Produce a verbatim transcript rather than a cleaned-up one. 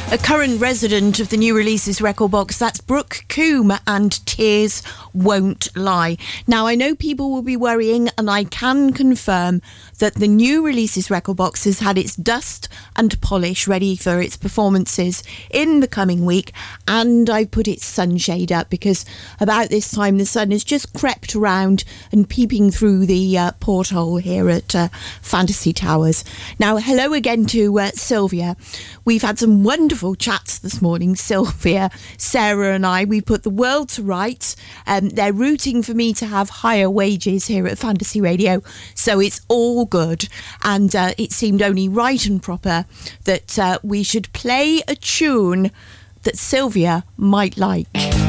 A current resident of the New Releases record box, that's Brooke Coombe and Tears Won't Lie. Now, I know people will be worrying, and I can confirm that the New Releases record box has had its dust and polish ready for its performances in the coming week, and I've put its sunshade up because about this time the sun has just crept around and peeping through the uh, porthole here at uh, Fantasy Towers. Now, hello again to uh, Sylvia. We've had some wonderful chats this morning, Sylvia, Sarah and I. We put the world to rights. Um, they're rooting for me to have higher wages here at Fantasy Radio, so it's all good. And uh, it seemed only right and proper that uh, we should play a tune that Sylvia might like.